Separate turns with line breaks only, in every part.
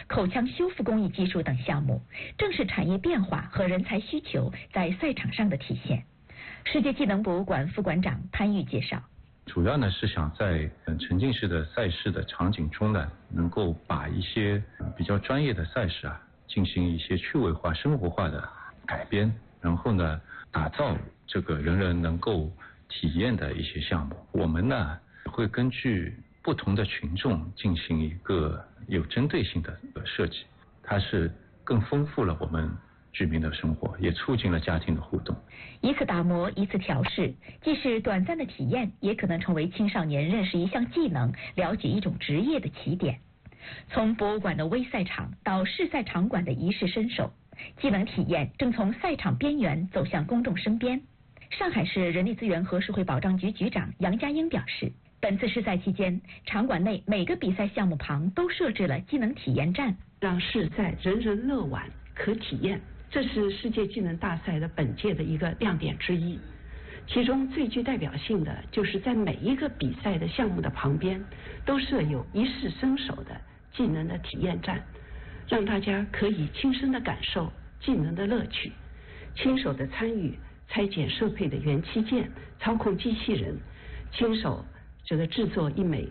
口腔修复工艺技术等项目，正是产业变化和人才需求在赛场上的体现。世界技能博物馆副馆长潘玉介绍，
主要呢是想在沉浸式的赛事的场景中呢，能够把一些比较专业的赛事进行一些趣味化、生活化的改编，然后呢打造这个人人能够体验的一些项目。我们呢会根据不同的群众进行一个有针对性的设计，它是更丰富了我们居民的生活，也促进了家庭的互动。
一次打磨，一次调试，既是短暂的体验，也可能成为青少年认识一项技能、了解一种职业的起点。从博物馆的微赛场到市赛场馆的一试身手，技能体验正从赛场边缘走向公众身边。上海市人力资源和社会保障局局长杨家英表示，本次试赛期间，场馆内每个比赛项目旁都设置了技能体验站，
让试赛人人乐玩可体验。这是世界技能大赛的本届的一个亮点之一，其中最具代表性的就是在每一个比赛的项目的旁边都设有一试身手的技能的体验站，让大家可以亲身的感受技能的乐趣，亲手的参与拆解设备的元器件，操控机器人，亲手制作一枚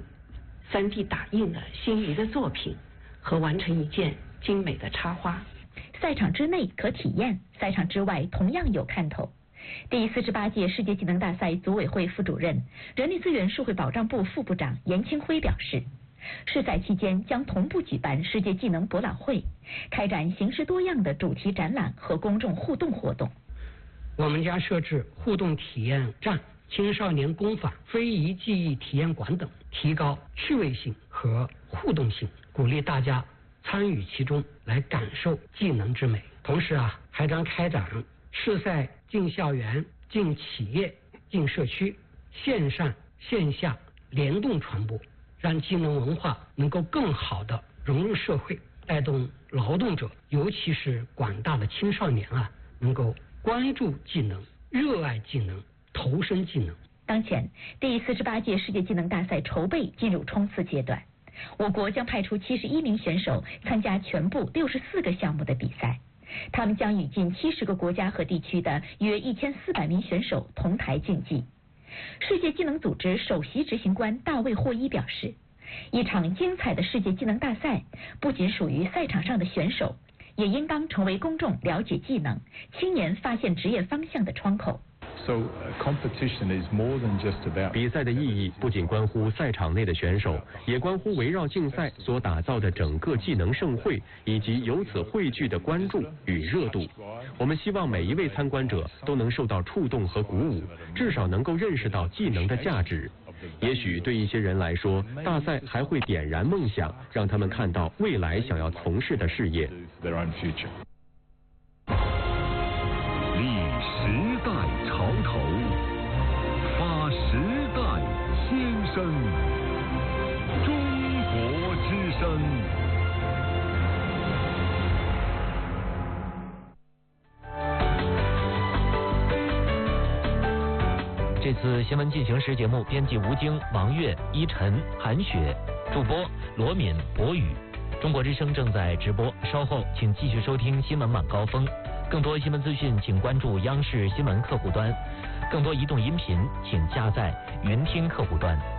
3D 打印的心仪的作品和完成一件精美的插花。
赛场之内可体验，赛场之外同样有看头。第48届世界技能大赛组委会副主任、人力资源社会保障部副部长严清辉表示，试赛期间将同步举办世界技能博览会，开展形式多样的主题展览和公众互动活动。
我们将设置互动体验站、青少年工坊、非遗技艺体验馆等，提高趣味性和互动性，鼓励大家参与其中，来感受技能之美。同时还将开展试赛进校园、进企业、进社区，线上线下联动传播，让技能文化能够更好地融入社会，带动劳动者，尤其是广大的青少年能够关注技能、热爱技能、投身技能。
当前，第48届世界技能大赛筹备进入冲刺阶段。我国将派出71名选手参加全部64个项目的比赛，他们将与近70个国家和地区的约1400名选手同台竞技。世界技能组织首席执行官大卫霍伊表示，一场精彩的世界技能大赛不仅属于赛场上的选手，也应当成为公众了解技能、青年发现职业方向的窗口。
比赛的意义不仅关乎赛场内的选手，也关乎围绕竞赛所打造的整个技能盛会以及由此汇聚的关注与热度。我们希望每一位参观者都能受到触动和鼓舞，至少能够认识到技能的价值。也许对一些人来说，大赛还会点燃梦想，让他们看到未来想要从事的事业。
立时代潮头，发时代先声，中国之声。
这次新闻进行时节目编辑吴京、王悦、依晨、韩雪，主播罗敏、博宇。中国之声正在直播，稍后请继续收听新闻晚高峰。更多新闻资讯，请关注央视新闻客户端；更多移动音频，请下载云听客户端。